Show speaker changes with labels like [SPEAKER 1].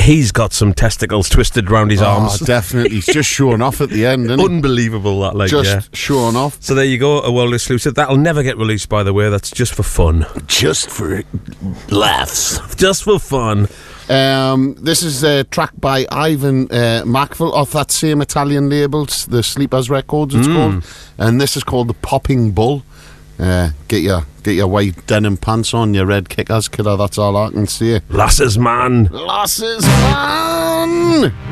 [SPEAKER 1] he's got some testicles twisted round his arms.
[SPEAKER 2] Definitely. He's just showing off at the end, isn't he?
[SPEAKER 1] Unbelievable, that, like,
[SPEAKER 2] Just showing off.
[SPEAKER 1] So there you go, a world exclusive. That'll never get released, by the way. That's just for fun.
[SPEAKER 2] Just for laughs.
[SPEAKER 1] Just for fun.
[SPEAKER 2] This is a track by Ivan Macville off that same Italian label, the Sleepers Records it's called, and this is called The Popping Bull. Get your white denim pants on, your red kickers, kidder, that's all I can say.
[SPEAKER 1] Lasses, man.
[SPEAKER 2] Lasses, man.